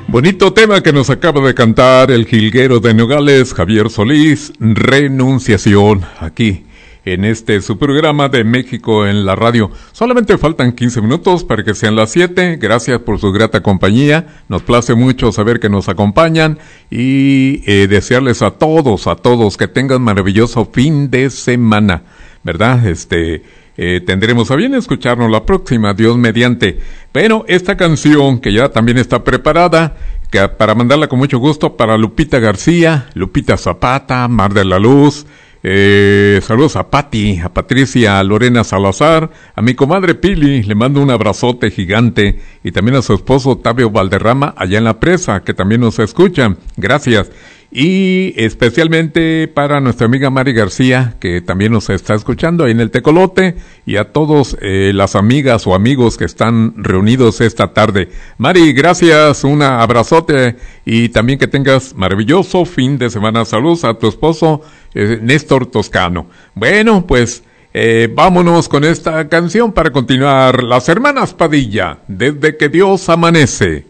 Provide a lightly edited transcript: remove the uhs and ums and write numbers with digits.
Bonito tema que nos acaba de cantar el jilguero de Nogales, Javier Solís, Renunciación, aquí en su programa de México en la radio. Solamente faltan 15 minutos para que sean las 7. Gracias por su grata compañía. Nos place mucho saber que nos acompañan y desearles a todos que tengan maravilloso fin de semana, ¿verdad? Tendremos a bien escucharnos la próxima, Dios mediante. Pero esta canción que ya también está preparada, para mandarla con mucho gusto para Lupita García, Lupita Zapata, Mar de la Luz, saludos a Pati, a Patricia, a Lorena Salazar, a mi comadre Pili, le mando un abrazote gigante, y también a su esposo Octavio Valderrama, allá en la presa, que también nos escuchan, gracias. Y especialmente para nuestra amiga Mari García, que también nos está escuchando ahí en el Tecolote, y a todos las amigas o amigos que están reunidos esta tarde. Mari, gracias, un abrazote, y también que tengas maravilloso fin de semana. Saludos a tu esposo Néstor Toscano. Bueno, pues vámonos con esta canción para continuar. Las Hermanas Padilla, Desde que Dios amanece.